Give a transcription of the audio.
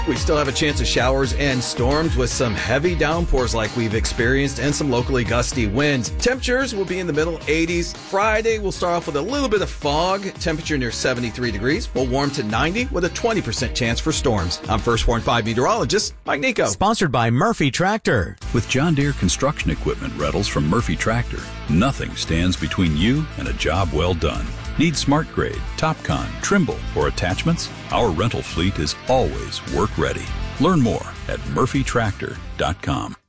We still have a chance of showers and storms with some heavy downpours like we've experienced and some locally gusty winds. Temperatures will be in the middle 80s. Friday, we'll start off with a little bit of fog. Temperature near 73 degrees. We'll warm to 90 with a 20% chance for storms. I'm First Warn 5 meteorologist Mike Nico. Sponsored by Murphy Tractor. With John Deere construction equipment rentals from Murphy Tractor, nothing stands between you and a job well done. Need Smart Grade, TopCon, Trimble, or attachments? Our rental fleet is always work ready. Learn more at murphytractor.com.